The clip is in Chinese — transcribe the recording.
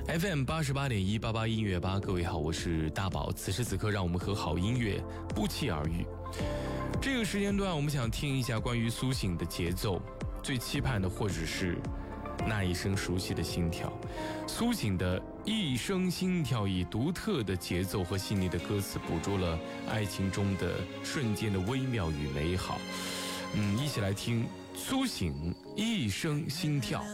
FM 88.188音乐吧，各位好，我是大宝。此时此刻，让我们和好音乐不期而遇。这个时间段，我们想听一下关于苏醒的节奏，最期盼的或者是那一声熟悉的心跳。苏醒的一声心跳，以独特的节奏和细腻的歌词，捕捉了爱情中的瞬间的微妙与美好。一起来听苏醒一声心跳。